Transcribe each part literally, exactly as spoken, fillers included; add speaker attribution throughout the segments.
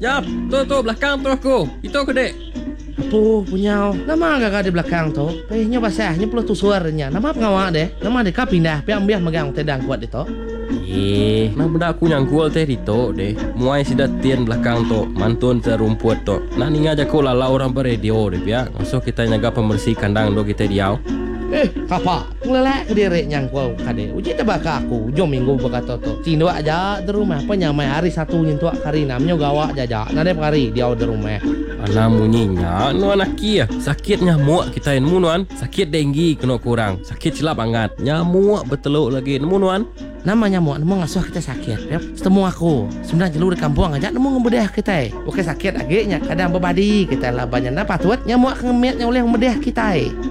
Speaker 1: Jap, tu tu belakang tu aku. Itu ke dek?
Speaker 2: Apa punya? Nama agak di belakang tu. Pehnya basahnya perlu tu suaranya. Nama pengawak deh. Nama deka pindah. Piang biar megang tedang kuat itu.
Speaker 1: Eh, nah benda aku nyangkul teh itu deh. Muai sidat tian belakang tu, mantun terumput tu. Nah ni aja ko lala orang beradio deh ya. Masuk kita nyaga pembersih kandang do kita diau.
Speaker 2: Eh, kapa? Ngelelak ke diri nyangkul kade. Uji tebaka aku. Jom minggu berkata tu. Cindo aja di rumah. Penyamai hari satu nyentuh kari namanya gawak jaja. Nade kari dia di rumah.
Speaker 1: Anak munyinya, nu anak kia. Sakit nyamuk kita yang munuan. Sakit denggi kena kurang. Sakit silap angat. Nyamuk beteluk lagi nemu nuan.
Speaker 2: Nama nyamuk, nemu ngasuh kita sakit. Yep. Setemu aku. Sebenarnya lu di kampung aja nemu ngebedah kita. Oke sakit agaknya. Kadang berbadi kita lah banyak. Napa tuat nyamuk ngemetnya oleh ngebedah kita.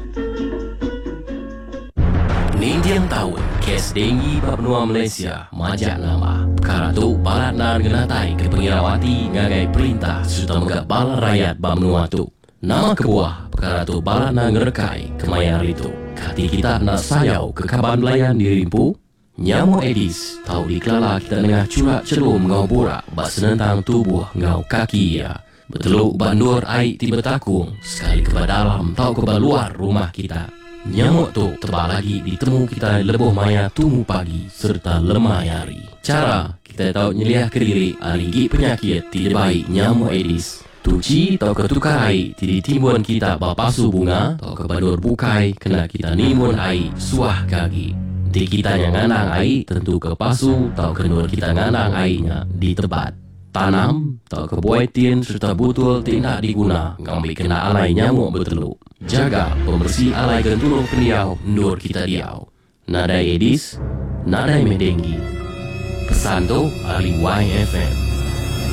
Speaker 3: Nindian tahun kes denggi bab benua Malaysia majak lama. Perkara tu balat nan genatai ke pengirawati ngagai perintah serta megak balat rakyat bab benua tu. Nama kebuah perkara tu balat nan ngerekai kemayar itu. Kati kita nak sayau ke kaban belayan dirimpu. Nyamuk Aedes tahu dikelala kita tengah curak celum ngau burak bak senentang tubuh ngau kaki ya. Beteluk bandur air tiba takung sekali ke dalam tahu ke luar rumah kita. Nyamuk tu tebal lagi ditemu kita lebuh maya tumu pagi serta lemah hari. Cara kita tahu nyeliah ke diri aligi penyakit tidak baik nyamuk Aedes. Tuci atau ketukar air tidak timbun kita bapasu bunga atau kebadur bukai kena kita nimun air suah kaki. Di kita yang ngandang air tentu kepasu atau kenur kita ngandang airnya di tempat. Tanam atau kebuaitin serta butul tidak diguna ngambil kena alai nyamuk berteluk. Jaga pembersih alai gentulung peniau nur kita diau. Nadai Aedes, nadai medenggi. Pesan tu ahli Y F M.